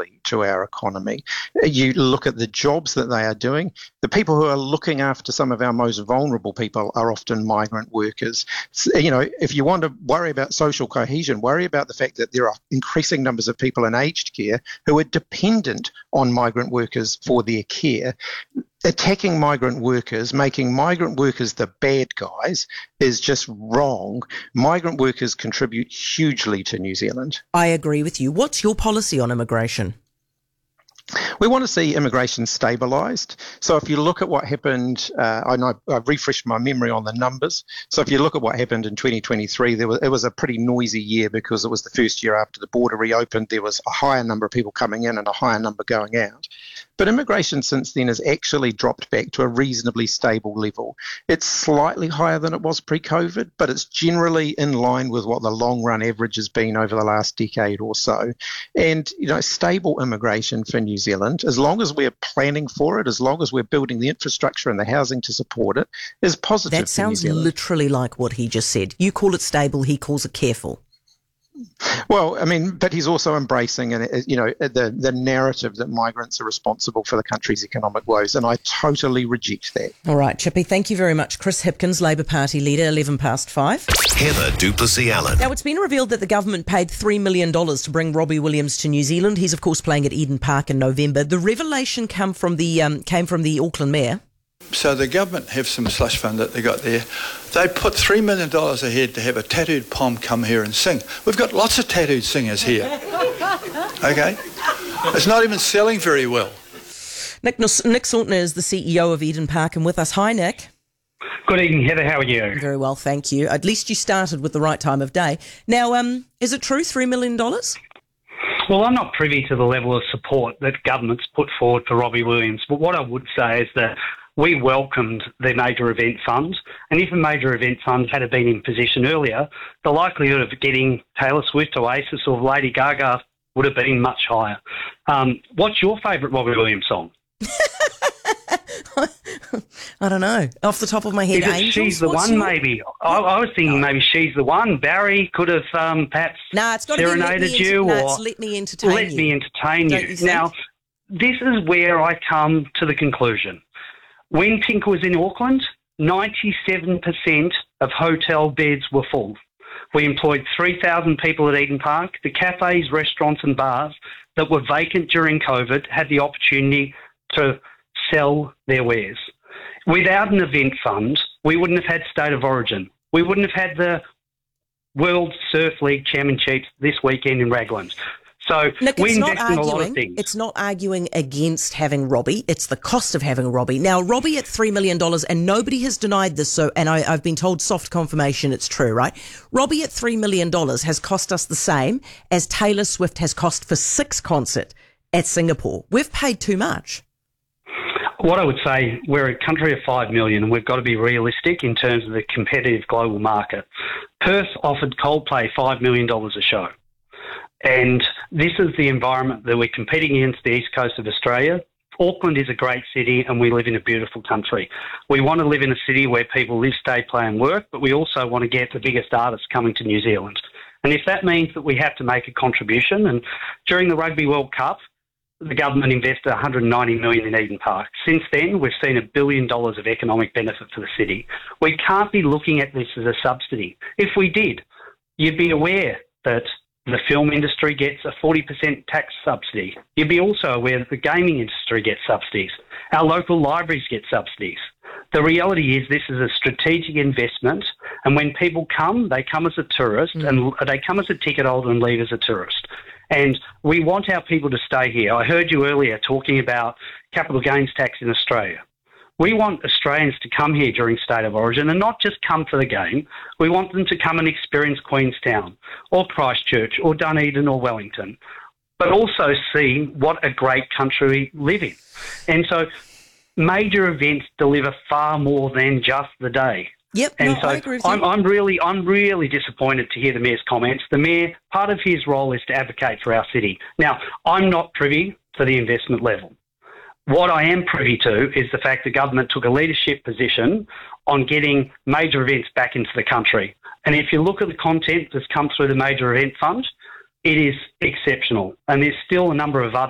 hugely to our economy. You look at the jobs that they are doing. The people who are looking after some of our most vulnerable people are often migrant workers. So, if you want to worry about social cohesion, worry about the fact that there are increasing numbers of people in aged care who are dependent on migrant workers for their care. Attacking migrant workers, making migrant workers the bad guys is just wrong. Migrant workers contribute hugely to New Zealand. I agree with you. What's your policy on immigration? We want to see immigration stabilised. So if you look at what happened, I refreshed my memory on the numbers. So if you look at what happened in 2023, it was a pretty noisy year because it was the first year after the border reopened. There was a higher number of people coming in and a higher number going out. But immigration since then has actually dropped back to a reasonably stable level. It's slightly higher than it was pre-COVID, but it's generally in line with what the long-run average has been over the last decade or so. And, stable immigration for New Zealand, as long as we're planning for it, as long as we're building the infrastructure and the housing to support it, is positive. That sounds literally like what he just said. You call it stable, he calls it careful. Well, but he's also embracing, the narrative that migrants are responsible for the country's economic woes, and I totally reject that. All right, Chippy, thank you very much. Chris Hipkins, Labour Party leader, 5:11. Heather Duplessis-Allen. Now, it's been revealed that the government paid $3 million to bring Robbie Williams to New Zealand. He's, of course, playing at Eden Park in November. The revelation came from the Auckland Mayor. So the government have some slush fund that they got there. They put $3 million ahead to have a tattooed pom come here and sing. We've got lots of tattooed singers here. Okay? It's not even selling very well. Nick Sautner is the CEO of Eden Park and with us. Hi, Nick. Good evening, Heather. How are you? Very well, thank you. At least you started with the right time of day. Now, is it true, $3 million? Well, I'm not privy to the level of support that government's put forward for Robbie Williams, but what I would say is that we welcomed the Major Event Fund, and if a Major Event Fund had been in position earlier, the likelihood of getting Taylor Swift, Oasis or Lady Gaga would have been much higher. What's your favourite Robbie Williams song? I don't know. Off the top of my head, Angels? She's the One, maybe. I was thinking maybe She's the One. Barry could have perhaps serenaded you. Or Let Me Entertain You. Let Me Entertain You. Now, this is where I come to the conclusion. When Tinker was in Auckland, 97% of hotel beds were full. We employed 3,000 people at Eden Park. The cafes, restaurants and bars that were vacant during COVID had the opportunity to sell their wares. Without an event fund, we wouldn't have had State of Origin. We wouldn't have had the World Surf League Championships this weekend in Raglan. So Nick, we invest in a lot of things. It's not arguing against having Robbie. It's the cost of having Robbie. Now, Robbie at $3 million, and nobody has denied this, and I've been told soft confirmation it's true, right? Robbie at $3 million has cost us the same as Taylor Swift has cost for 6 concerts at Singapore. We've paid too much. What I would say, we're a country of 5 million and we've got to be realistic in terms of the competitive global market. Perth offered Coldplay $5 million a show. And this is the environment that we're competing against the east coast of Australia. Auckland is a great city and we live in a beautiful country. We want to live in a city where people live, stay, play and work, but we also want to get the biggest artists coming to New Zealand. And if that means that we have to make a contribution, and during the Rugby World Cup, the government invested $190 million in Eden Park. Since then, we've seen $1 billion of economic benefit for the city. We can't be looking at this as a subsidy. If we did, you'd be aware that the film industry gets a 40% tax subsidy. You'd be also aware that the gaming industry gets subsidies. Our local libraries get subsidies. The reality is this is a strategic investment, and when people come, they come as a tourist, and they come as a ticket holder and leave as a tourist. And we want our people to stay here. I heard you earlier talking about capital gains tax in Australia. We want Australians to come here during State of Origin and not just come for the game. We want them to come and experience Queenstown or Christchurch or Dunedin or Wellington, but also see what a great country we live in. And so major events deliver far more than just the day. Yep, and so I agree with you. I'm really disappointed to hear the Mayor's comments. The Mayor, part of his role is to advocate for our city. Now, I'm not privy to the investment level. What I am privy to is the fact the government took a leadership position on getting major events back into the country. And if you look at the content that's come through the Major Event Fund, it is exceptional. And there's still a number of other